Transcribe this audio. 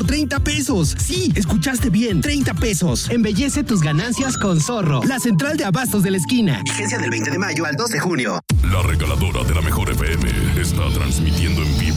30 pesos. Sí, escuchaste bien, 30 pesos. Embellece tus ganancias con Zorro, la central de abastos de la esquina. Vigencia del 20 de mayo al 2 de junio. La regaladora de la Mejor FM está transmitiendo en vivo